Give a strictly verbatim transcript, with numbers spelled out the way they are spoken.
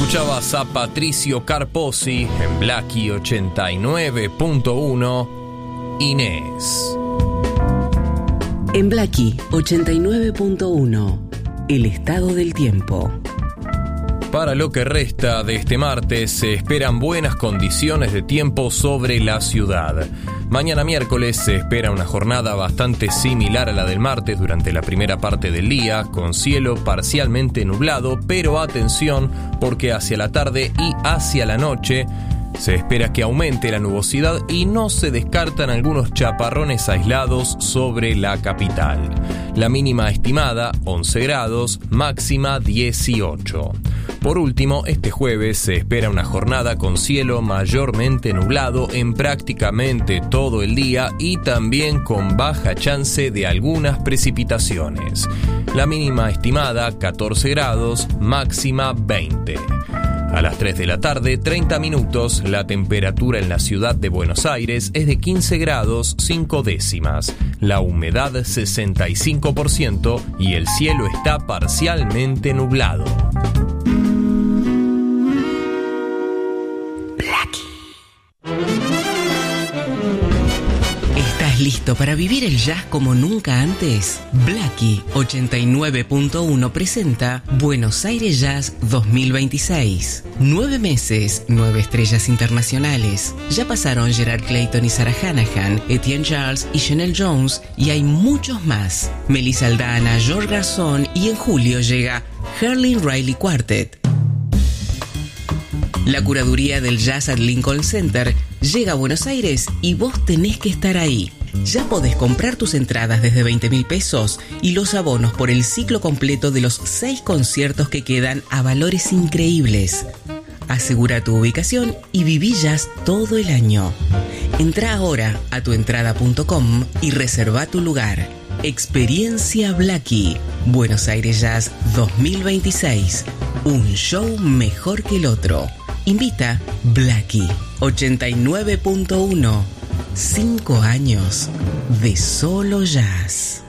Escuchabas a Patricio Carposi en Blackie ochenta y nueve punto uno, Inés. En Blackie ochenta y nueve punto uno, el estado del tiempo. Para lo que resta de este martes se esperan buenas condiciones de tiempo sobre la ciudad. Mañana miércoles se espera una jornada bastante similar a la del martes durante la primera parte del día, con cielo parcialmente nublado, pero atención porque hacia la tarde y hacia la noche se espera que aumente la nubosidad y no se descartan algunos chaparrones aislados sobre la capital. La mínima estimada, once grados, máxima dieciocho. Por último, este jueves se espera una jornada con cielo mayormente nublado en prácticamente todo el día y también con baja chance de algunas precipitaciones. La mínima estimada, catorce grados, máxima veinte. A las tres de la tarde, treinta minutos, la temperatura en la ciudad de Buenos Aires es de quince grados cinco décimas, la humedad sesenta y cinco por ciento y el cielo está parcialmente nublado. ¿Estás listo para vivir el jazz como nunca antes? Blackie ochenta y nueve punto uno presenta Buenos Aires Jazz dos mil veintiséis. Nueve meses, nueve estrellas internacionales. Ya pasaron Gerard Clayton y Sarah Hanahan, Etienne Charles y Chanel Jones, y hay muchos más. Melissa Aldana, George Garzón, y en julio llega Herlin Riley Quartet. La curaduría del Jazz at Lincoln Center llega a Buenos Aires y vos tenés que estar ahí. Ya podés comprar tus entradas desde veinte mil pesos y los abonos por el ciclo completo de los seis conciertos que quedan a valores increíbles. Asegura tu ubicación y viví jazz todo el año. Entrá ahora a tuentrada punto com y reserva tu lugar. Experiencia Blackie. Buenos Aires Jazz dos mil veintiséis. Un show mejor que el otro. Invita Blackie ochenta y nueve punto uno. Cinco años de solo jazz.